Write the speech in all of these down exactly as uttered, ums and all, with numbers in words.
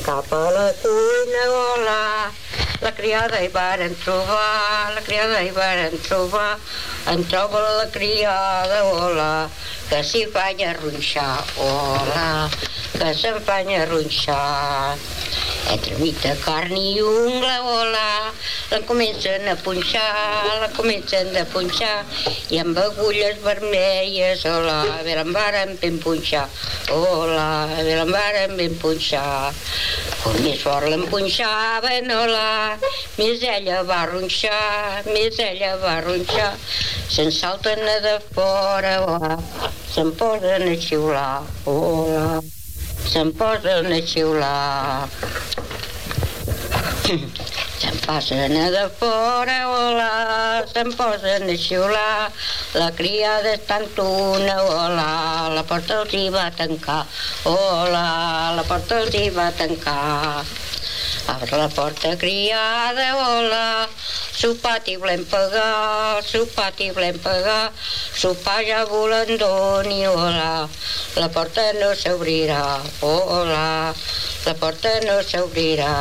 cap a la cuina, hola. La criada hi varen trobar, la criada hi varen trobar, en troba la criada, hola, que s'hi fanya ronxar, hola, que se'n fanya ronxar. Entre mig de carn i ungla, hola, la comencen a punxar, la comencen a punxar, i amb agulles vermelles, hola, bé l'en varen ben punxar, hola, bé l'en varen ben punxar. Com més fort l'empunxaven, hola, més ella va ronxar, més ella va ronxar. Se'n salten a de fora, hola, se'n posen a xiular, hola, se'n posen a xiular. Se'n passen a de fora, hola, se'n posen a xiular. La criada està en una, hola, la porta els hi va tancar, hola, la porta els hi va tancar. Obre la porta, criada, hola, sopar t'hi volem pagar, sopar t'hi volem pagar, sopar ja volen doni, hola, la porta no s'obrirà, hola, la porta no s'obrirà.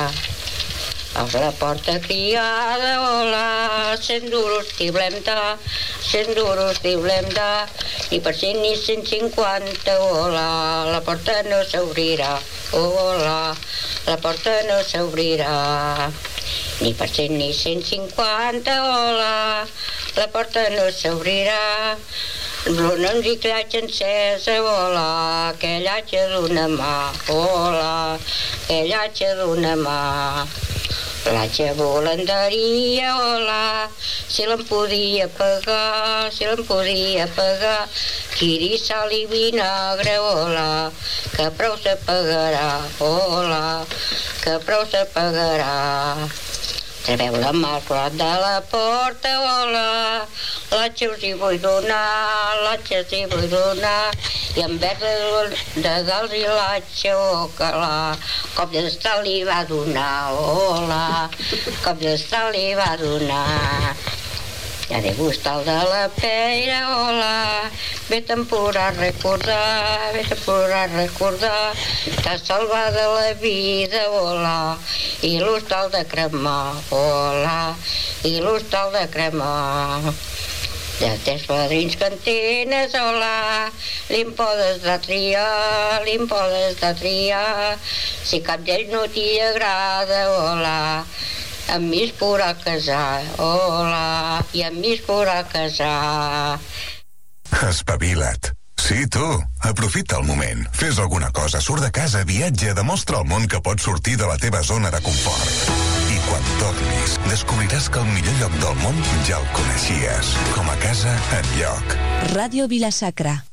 Obre la porta, criada, hola, cent duros t'hi volem dar, cent duros t'hi volem dar, ni per cent ni cent cinquanta, hola, la porta no s'obrirà, hola, la porta no s'obrirà. Ni per cent ni cent cinquanta, hola, la porta no s'obrirà. Ronons i clatxa encesa, hola, que llatxa d'una mà, hola, que llatxa d'una mà. Platja volanderia, hola, si l'en podia pagar, si l'en podia pagar, tiri sal i vinagre, hola, que prou se pagarà, hola, que prou se pagarà. Treveu la mà al forat de la porta, hola, l'atxa us hi vull donar, l'atxa us hi vull donar, i en vers de, de gals i l'atxa, oh, que la cop d'estat li va donar, hola, cop d'estat li va donar. Ja de gustar de la pera, hola, vet-te'n pura recordar, vet-te'n pura recordar, t'ha salvat de la vida, hola, i l'hostal de cremar, hola, i l'hostal de cremar. De tres padrins que en tens, hola, li'n podes de triar, li'n podes de triar, si cap d'ells no t'hi agrada, hola, amb mi es podrà casar, hola, i amb mi es podrà casar. Espavila't. Sí, tu. Aprofita el moment. Fes alguna cosa, surt de casa, viatja, demostra al món que pots sortir de la teva zona de confort. I quan tornis, descobriràs que el millor lloc del món ja el coneixies. Com a casa, enlloc. Ràdio Vila-sacra.